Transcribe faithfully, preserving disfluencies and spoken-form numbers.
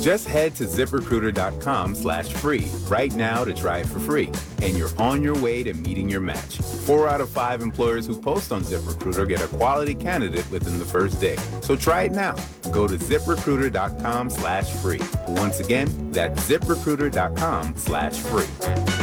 Just head to ZipRecruiter.com slash free right now to try it for free, and you're on your way to meeting your match. Four out of five employers who post on ZipRecruiter get a quality candidate within the first day. So try it now. Go to ZipRecruiter.com slash free. Once again, that's ZipRecruiter.com slash free.